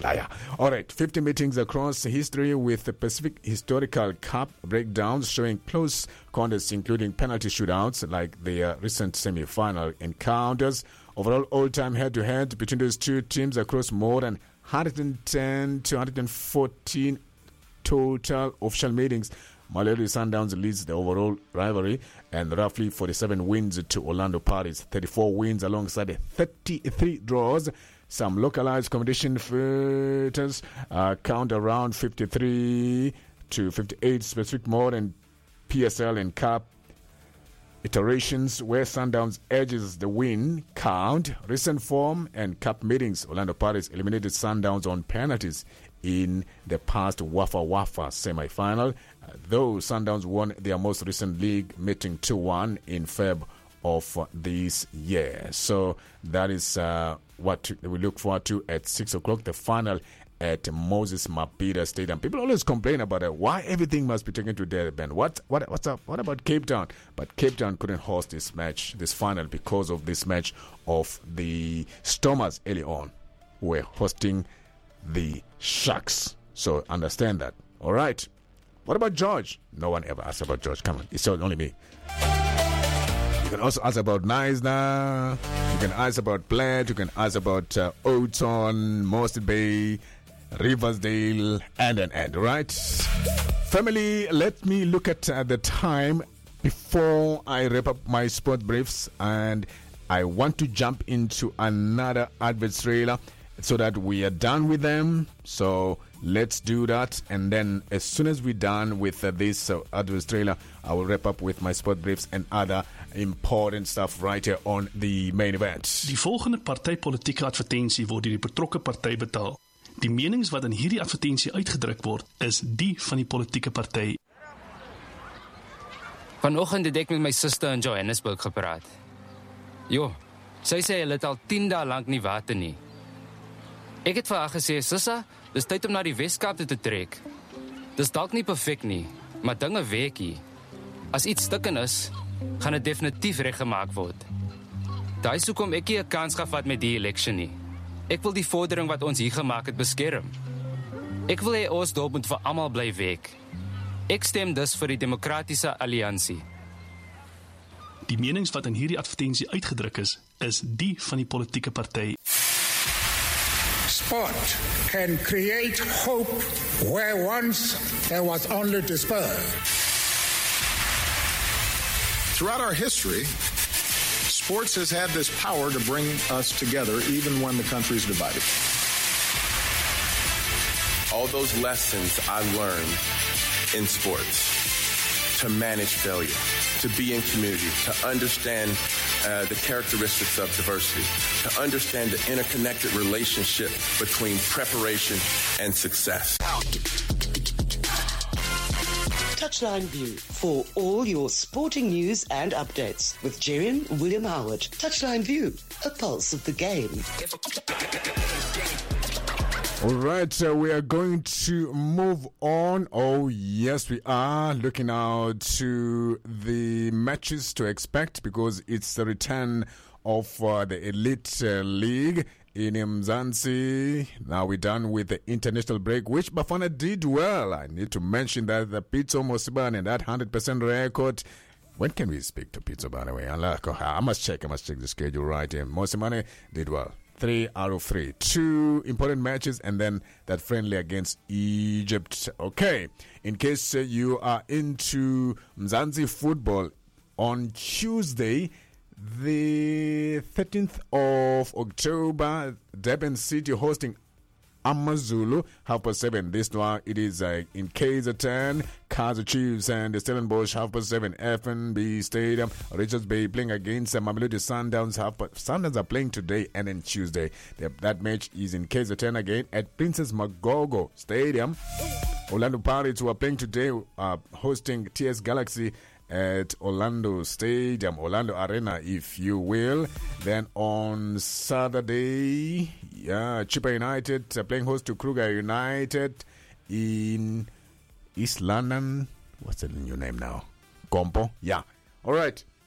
All right, 50 meetings across history with the Pacific Historical Cup breakdowns showing close contests, including penalty shootouts like the recent semi-final encounters. Overall, all-time head-to-head between those two teams across more than 110 to 114 total official meetings. Mamelodi Sundowns leads the overall rivalry and roughly 47 wins to Orlando Pirates, 34 wins alongside 33 draws. Some localized competition filters count around 53 to 58 specific more than PSL and Cup iterations where Sundowns edges the win count. Recent form and Cup meetings, Orlando Pirates eliminated Sundowns on penalties in the past Wafa Wafa semi-final, though Sundowns won their most recent league meeting 2-1 in Feb of this year. So that is what we look forward to at 6 o'clock, the final at Moses Mabhida Stadium. People always complain about why everything must be taken to Durban. What's up? What about Cape Town? But Cape Town couldn't host this final, because of this match of the Stormers early on, who were hosting the Sharks. So understand that. All right. What about George? No one ever asked about George. Come on, it's only me. You can also ask about Neisner. You can ask about Platt. You can ask about Oton, Mossel Bay, Riversdale, and right? Family, let me look at the time before I wrap up my sport briefs, and I want to jump into another advert trailer so that we are done with them. So let's do that, and then as soon as we're done with this advert trailer, I will wrap up with my sport briefs and other important stuff right here on the main event. Die volgende partypolitieke advertensie word deur die betrokke party betaal. Die menings wat in hierdie advertensie uitgedruk word, is die van die politieke party. Vanoggend het ek met my suster in Johannesburg gepraat. Jo, sy sê hulle het al 10 dae lank nie water nie. Ek het vir haar gesê, "Sissa, dis tyd om na die Weskaap te trek. Dis dalk nie perfek nie, maar dinge werk hier. As iets stukken is, gaan dit definitief reggemaak word. Daai is hoekom ek nie 'n kans gevat met die election nie. Ek wil die vordering wat ons hier gemaak het beskerm. Ek wil hê ons dorp moet vir almal bly werk. Ek stem dus vir die Demokratiese Alliansie." Die menings wat in hierdie advertensie uitgedruk is die van die politieke party. Sport can create hope where once there was only despair. Throughout our history, sports has had this power to bring us together even when the country is divided. All those lessons I learned in sports, to manage failure, to be in community, to understand the characteristics of diversity, to understand the interconnected relationship between preparation and success. Touchline View for all your sporting news and updates with Jerry William Howard. Touchline View, a pulse of the game. All right, we are going to move on. Oh, yes, we are looking out to the matches to expect, because it's the return of the Elite League in Mzansi. Now we're done with the international break, which Bafana did well. I need to mention that the Pitso Mosibane and that 100% record. When can we speak to Pitso, by the way? I must check the schedule right here. Mosibane did well. 3 out of 3. 2 important matches, and then that friendly against Egypt. Okay, in case you are into Mzansi football, on Tuesday, the 13th of October, Durban City hosting Amazulu, 7:30. This one, it is in KZN, Kaizer Chiefs and the Stellenbosch, 7:30. FNB Stadium, Richards Bay playing against Mamelodi Sundowns. Sundowns are playing today and then Tuesday. That match is in KZN again at Princess Magogo Stadium. Orlando Pirates, who are playing today, hosting TS Galaxy at Orlando Stadium, Orlando Arena, if you will. Then on Saturday, Chippa United playing host to Kruger United in East London. What's the new name now? Compo? Yeah. All right.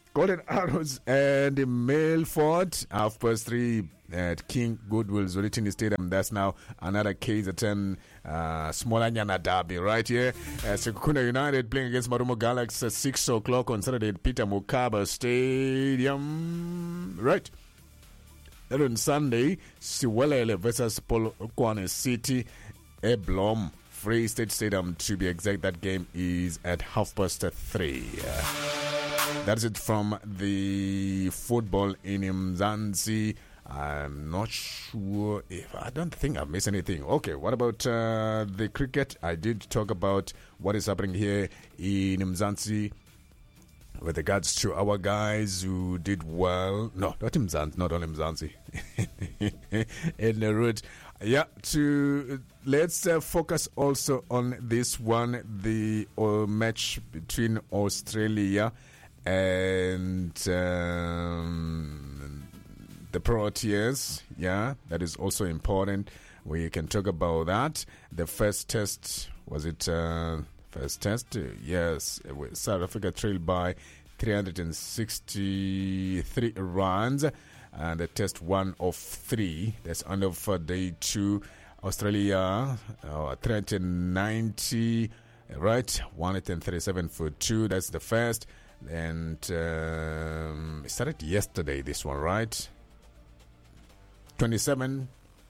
Golden Arrows and Milford, 3:30 at King Goodwill Zulitini Stadium. That's now another KZN Smolanyana derby right here. Sekunda United playing against Marumo Galaxy 6 o'clock on Saturday at Peter Mokaba Stadium. Right. Then on Sunday, Siwelele versus Polokwane City, Eblom Free State Stadium to be exact. That game is at 3:30. That's it from the football in Mzansi. I'm not sure if I don't think I've missed anything. Okay, what about the cricket? I did talk about what is happening here in Mzansi with regards to our guys who did well. No, not Mzansi, not only Mzansi. In the route. Yeah, let's focus also on this one, the match between Australia and the Proteas. Yeah, that is also important. We can talk about that. The first test, was it first test? Yes, South Africa trailed by 363 runs. And the test 1 of 3. That's end of day 2. Australia 390, right? 137 for 2. That's the first. And it started yesterday, this one, right? 27.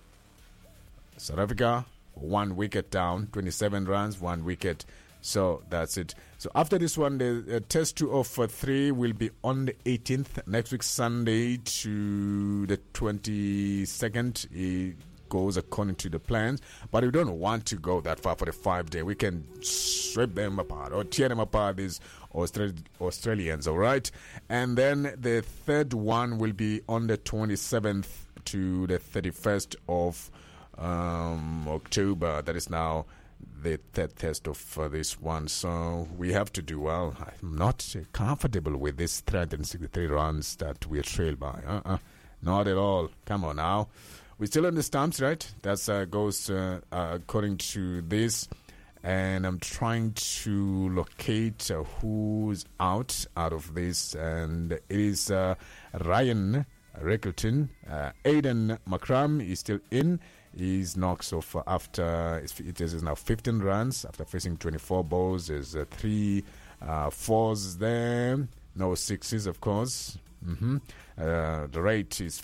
South Africa, 1 wicket down. 27 runs, 1 wicket. So that's it. So after this one, the test 2 of 3 will be on the 18th, next week, Sunday to the 22nd. It goes according to the plans, but we don't want to go that far for the 5-day. We can strip them apart or tear them apart, these Australians, all right? And then the third one will be on the 27th to the 31st of October. That is now the third test of this one. So we have to do well. I'm not comfortable with this 363 runs that we are trailed by. Not at all. Come on now. We're still on the stumps, right? That goes according to this. And I'm trying to locate who's out of this. And it is Ryan Rickleton. Aiden McCrum is still in. He's knocked off after it is now 15 runs after facing 24 balls. There's 3 fours there, no sixes, of course. The rate is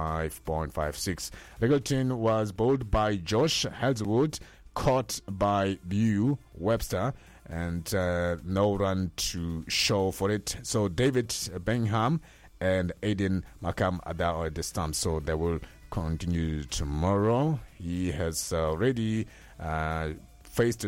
55.56. Rickleton was bowled by Josh Hazelwood, caught by Bew Webster, and no run to show for it. So David Bingham and Aiden McCrum are there at the stump, so they will continue tomorrow. He has already faced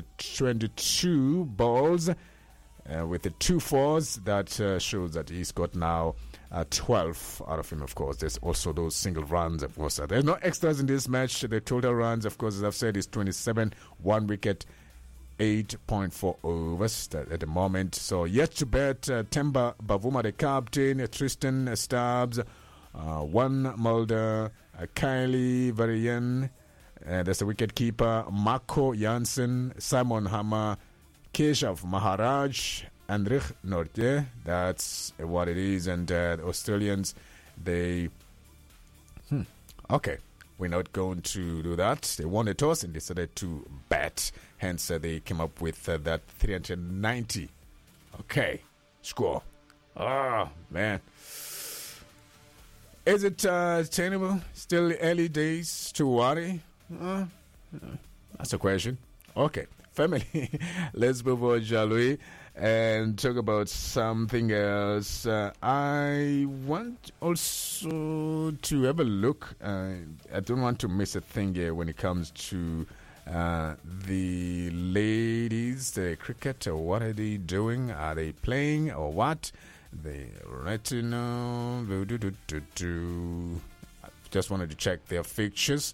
22 balls with the 2 fours. That shows that he's got now 12 out of him, of course. There's also those single runs, of course. There's no extras in this match. The total runs, of course, as I've said, is 27, 1 wicket, 8.4 overs at the moment. So yet to bet, Temba Bavuma, the captain, Tristan Stubbs, Juan Mulder, Kylie Varian, that's the wicket keeper, Marco Janssen, Simon Hammer, Keshav Maharaj, Andrich Norte. That's what it is. And the Australians, they okay, we're not going to do that. They won the toss and decided to bat. Hence, they came up with that 390. Okay, score. Oh, man. Is it attainable? Still early days to worry? That's a question. Okay, family. Let's move on, shall we? And talk about something else. I want also to have a look. I don't want to miss a thing here when it comes to the ladies, the cricket. What are they doing? Are they playing or what? They right to know. I just wanted to check their fixtures.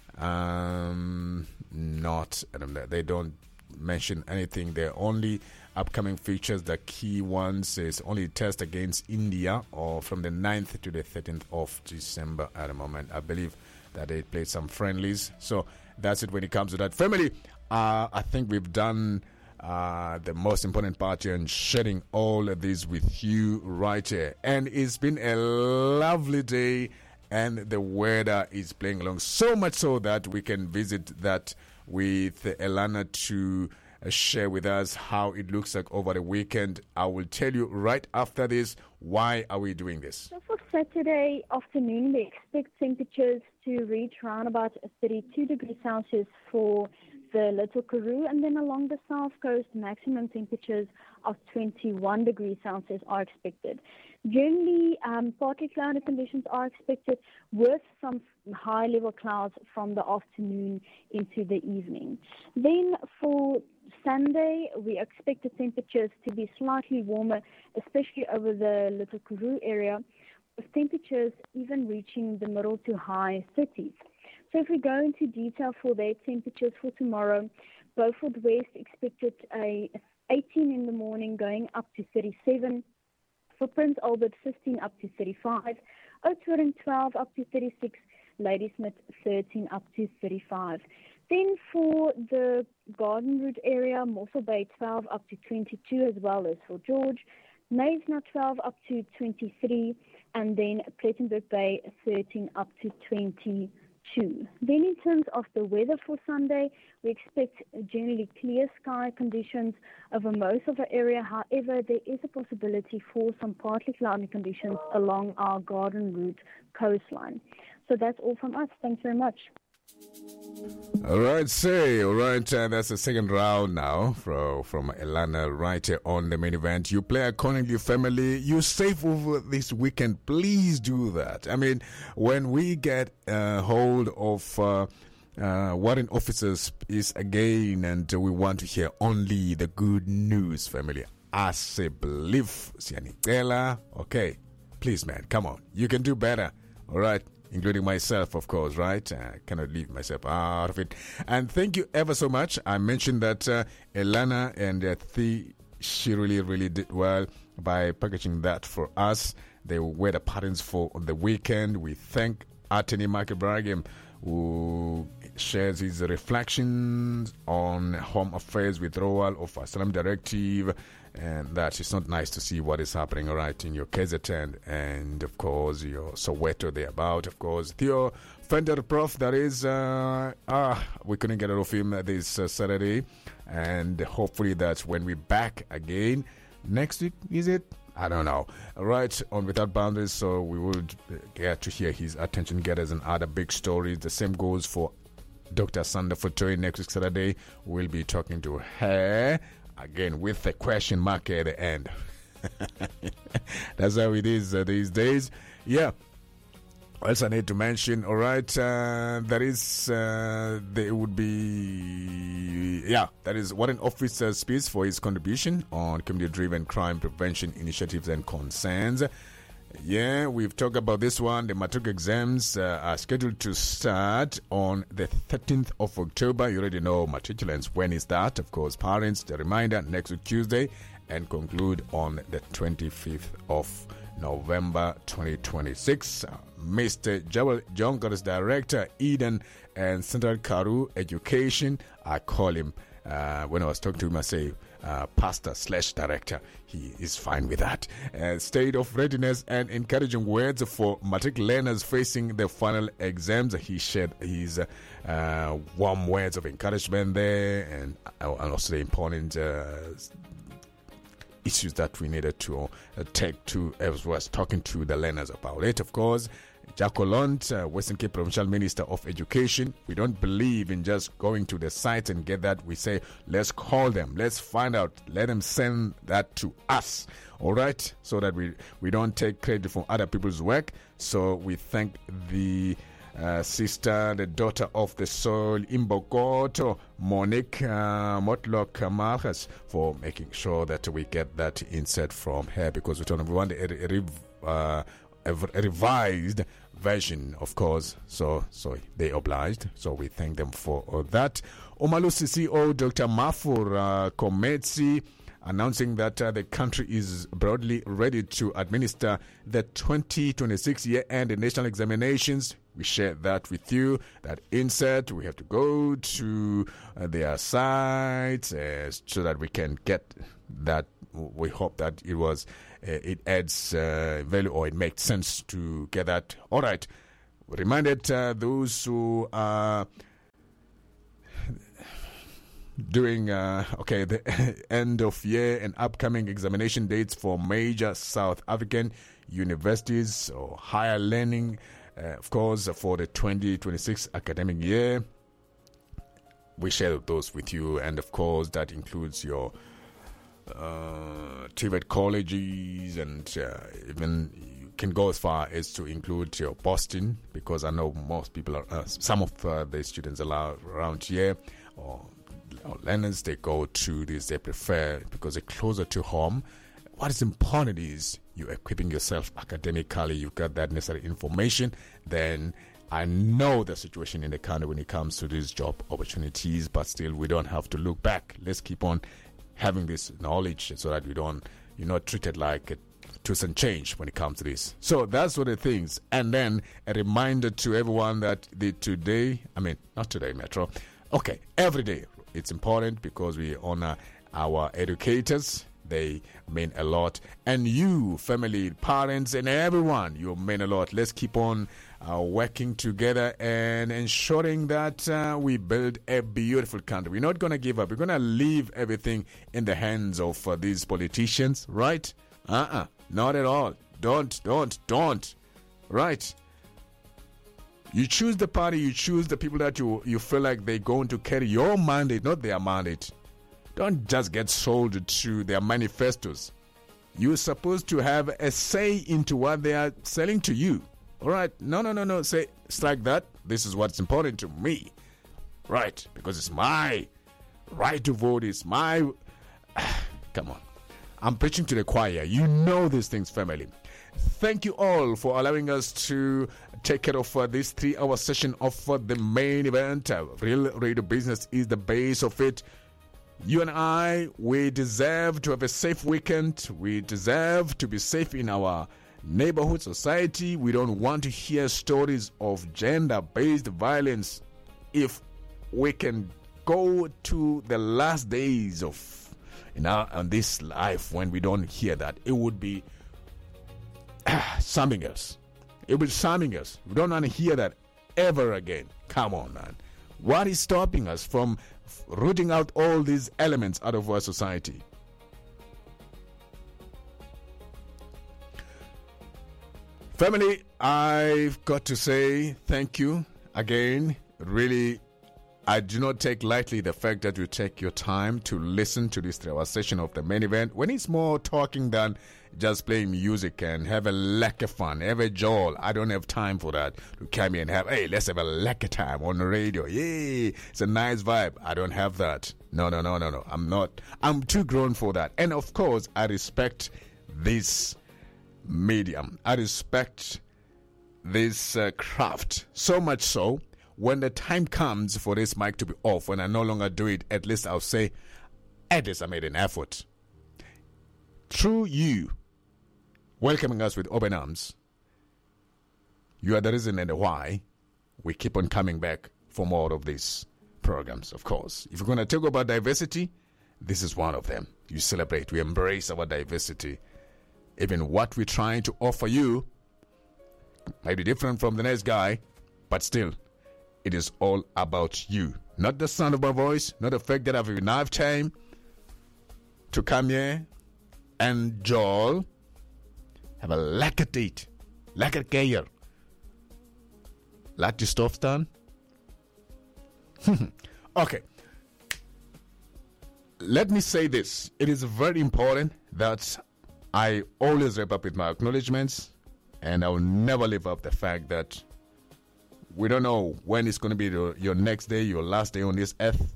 Not they don't mention anything. Their only upcoming features, the key ones, is only test against India or from the 9th to the 13th of December at the moment. I believe that they played some friendlies. So that's it when it comes to that. Family, I think we've done the most important part here and sharing all of this with you right here. And it's been a lovely day, and the weather is playing along, so much so that we can visit that with Elana to share with us how it looks like over the weekend. I will tell you right after this why are we doing this. So for Saturday afternoon, we expect temperatures to reach around about 32 degrees Celsius for the Little Karoo, and then along the south coast, maximum temperatures of 21 degrees Celsius are expected. Generally, partly cloudy conditions are expected with some high-level clouds from the afternoon into the evening. Then for Sunday, we expect the temperatures to be slightly warmer, especially over the Little Karoo area, with temperatures even reaching the middle to high 30s. So if we go into detail for their temperatures for tomorrow, Beaufort West expected a 18 in the morning going up to 37. For Prince Albert, 15 up to 35. Oudtshoorn, 12 up to 36. Ladysmith, 13 up to 35. Then for the Garden Route area, Mossel Bay, 12 up to 22, as well as for George. Knavesna, 12 up to 23. And then Plettenberg Bay, 13 up to 22. Then in terms of the weather for Sunday, we expect generally clear sky conditions over most of the area. However, there is a possibility for some partly cloudy conditions along our Garden Route coastline. So that's all from us. Thanks very much. All right, that's the second round now from Elana right here on the main event. You play accordingly, family. You safe over this weekend. Please do that. I mean, when we get hold of warrant officers is again, and we want to hear only the good news, family. I say believe, okay, please, man, come on. You can do better. All right. Including myself, of course, right? I cannot leave myself out of it. And thank you ever so much. I mentioned that Elana and she really did well by packaging that for us. They were the patterns for the weekend. We thank Attorney Mark Ibrahim, who shares his reflections on Home Affairs withdrawal of Asylum Directive, and that it's not nice to see what is happening right in your KZN and of course your Soweto thereabout. Of course, Theo Fender Prof, that is we couldn't get rid of him this Saturday, and hopefully that's when we're back again next week, is it? I don't know. Right on Without Boundaries, so we will get to hear his attention getters and other big stories. The same goes for Dr. Sanda Futoi next week Saturday. We'll be talking to her again with the question mark at the end. That's how it is these days. Yeah. Also, I need to mention, all right, there would be, that is Warrant Officer speaks for his contribution on community-driven crime prevention initiatives and concerns. Yeah, we've talked about this one. The matric exams are scheduled to start on the 13th of October. You already know matriculants. When is that? Of course, parents, the reminder, next week Tuesday, and conclude on the 25th of November 2026. Mr. Jawel Jonker's director, Eden and Central Karoo Education. I call him, when I was talking to him, I say, pastor/director. He is fine with that. State of readiness and encouraging words for matric learners facing the final exams. He shared his warm words of encouragement there, and also the important issues that we needed to take to, as was talking to the learners about it. Of course, Jaco Lont, Western Cape Provincial Minister of Education. We don't believe in just going to the site and get that. We say, let's call them, let's find out, let them send that to us, all right, so that we don't take credit for other people's work. So we thank the sister, the daughter of the soil, Imbokoto, Monique Motlock Marcus, for making sure that we get that insight from her, because we want a revised version, of course. So they obliged. So we thank them for that. Omalusi CEO Dr. Mafur Kometsi announcing that the country is broadly ready to administer the 2026 year-end national examinations. We share that with you, that insert. We have to go to their sites so that we can get that. We hope that it adds value, or it makes sense to get that. All right. Reminded those who are doing the end of year and upcoming examination dates for major South African universities or higher learning, of course, for the 2026 academic year. We share those with you, and of course that includes your TVET colleges, and even you can go as far as to include your Boston, because I know most people some of the students around here or learners, they go to this, they prefer, because they're closer to home. What is important is you're equipping yourself academically, you've got that necessary information. Then I know the situation in the country when it comes to these job opportunities, but still we don't have to look back. Let's keep on having this knowledge so that you're not treated like a twist and change when it comes to this. So that's what the things. And then a reminder to everyone that not today, Metro. Okay, every day. It's important because we honor our educators. They mean a lot. And you, family, parents, and everyone, you mean a lot. Let's keep on working together and ensuring that we build a beautiful country. We're not going to give up. We're going to leave everything in the hands of these politicians, right? Not at all. Don't. Right? You choose the party, you choose the people that you feel like they're going to carry your mandate, not their mandate. Don't just get sold to their manifestos. You're supposed to have a say into what they are selling to you. All right? No. Say, strike that. This is what's important to me. Right? Because it's my right to vote. It's my... Come on. I'm preaching to the choir. You know these things, family. Thank you all for allowing us to take care of this 3-hour session of the main event. Real radio business is the base of it. You and I, we deserve to have a safe weekend. We deserve to be safe in our neighborhood society. We don't want to hear stories of gender-based violence. If we can go to the last days of on this life when we don't hear that, it would be something else. It would be something else. We don't want to hear that ever again. Come on, man. What is stopping us from rooting out all these elements out of our society? Family, I've got to say thank you again. Really, I do not take lightly the fact that you take your time to listen to this 3-hour session of the main event, when it's more talking than just playing music and have a lack of fun, have a jolt. I don't have time for that. To come here and have, hey, let's have a lack of time on the radio. Yay, it's a nice vibe. I don't have that. No. I'm too grown for that. And of course, I respect this medium. I respect this craft so much so. When the time comes for this mic to be off, when I no longer do it, at least I'll say, at least I made an effort. Through you welcoming us with open arms, you are the reason and the why we keep on coming back for more of these programs, of course. If you're going to talk about diversity, this is one of them. You celebrate, we embrace our diversity. Even what we're trying to offer you might be different from the next guy, but still, it is all about you. Not the sound of my voice, not the fact that I have enough time to come here and Joel have a lekker date. Lekker keer. Laat je stof staan. Okay. Let me say this. It is very important that I always wrap up with my acknowledgements, and I will never leave up the fact that we don't know when it's going to be your next day, your last day on this earth.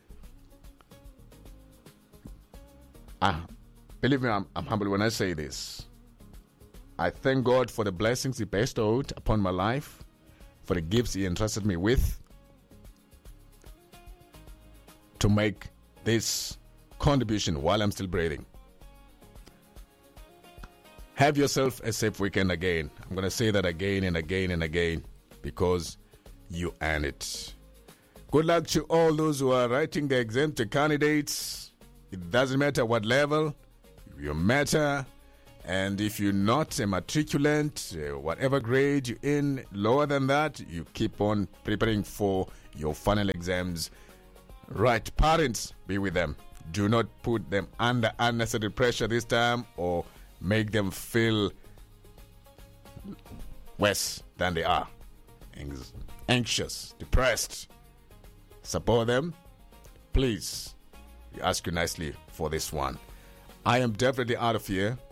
Believe me, I'm humble when I say this. I thank God for the blessings He bestowed upon my life, for the gifts He entrusted me with, to make this contribution while I'm still breathing. Have yourself a safe weekend again. I'm going to say that again and again and again. because you earn it. Good luck to all those who are writing the exam, to candidates. It doesn't matter what level, you matter. And if you're not a matriculant, whatever grade you're in, lower than that, you keep on preparing for your final exams. Right, parents, be with them. Do not put them under unnecessary pressure this time or make them feel worse than they are. Anxious, depressed. Support them. Please, we ask you nicely for this one. I am definitely out of here.